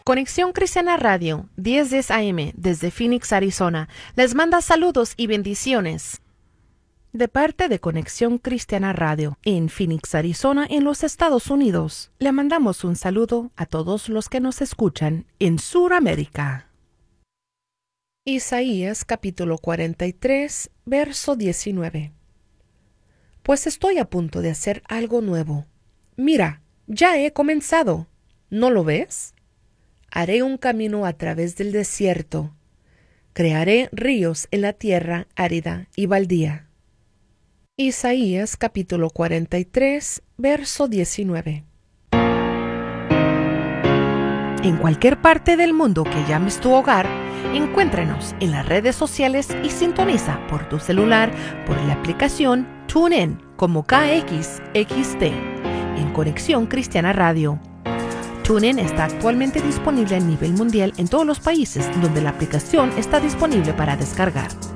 Conexión Cristiana Radio, 1010 AM, desde Phoenix, Arizona, les manda saludos y bendiciones. De parte de Conexión Cristiana Radio, en Phoenix, Arizona, en los Estados Unidos, le mandamos un saludo a todos los que nos escuchan en Sudamérica. Isaías capítulo 43, verso 19. Pues estoy a punto de hacer algo nuevo. Mira, ya he comenzado. ¿No lo ves? Haré un camino a través del desierto. Crearé ríos en la tierra árida y baldía. Isaías capítulo 43, verso 19. En cualquier parte del mundo que llames tu hogar, encuéntranos en las redes sociales y sintoniza por tu celular por la aplicación TuneIn como KXXT en Conexión Cristiana Radio. TuneIn está actualmente disponible a nivel mundial en todos los países donde la aplicación está disponible para descargar.